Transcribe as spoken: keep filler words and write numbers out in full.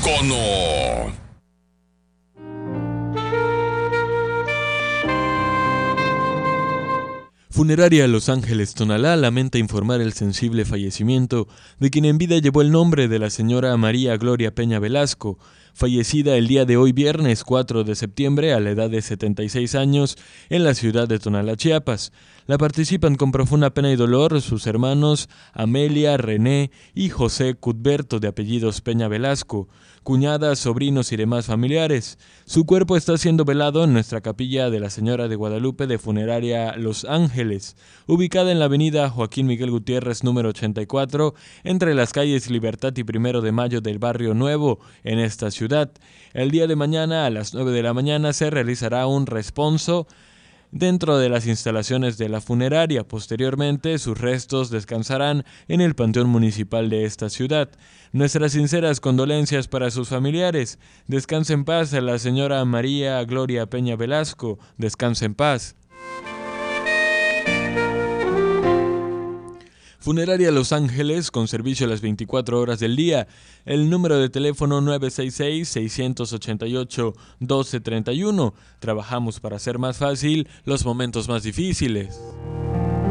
Icono. Funeraria Los Ángeles Tonalá lamenta informar el sensible fallecimiento de quien en vida llevó el nombre de la señora María Gloria Peña Velasco, fallecida el día de hoy viernes cuatro de septiembre a la edad de setenta y seis años en la ciudad de Tonalá, Chiapas. La participan con profunda pena y dolor sus hermanos Amelia, René y José Cuthberto, de apellidos Peña Velasco, cuñadas, sobrinos y demás familiares. Su cuerpo está siendo velado en nuestra capilla de la Señora de Guadalupe de Funeraria Los Ángeles, ubicada en la avenida Joaquín Miguel Gutiérrez número ochenta y cuatro, entre las calles Libertad y Primero de Mayo del Barrio Nuevo, en esta ciudad. El día de mañana a las nueve de la mañana se realizará un responso dentro de las instalaciones de la funeraria. Posteriormente, sus restos descansarán en el Panteón Municipal de esta ciudad. Nuestras sinceras condolencias para sus familiares. Descanse en paz a la señora María Gloria Peña Velasco. Descanse en paz. Funeraria Los Ángeles, con servicio a las veinticuatro horas del día. El número de teléfono nueve seis seis, seis ocho ocho, uno dos tres uno. Trabajamos para hacer más fácil los momentos más difíciles.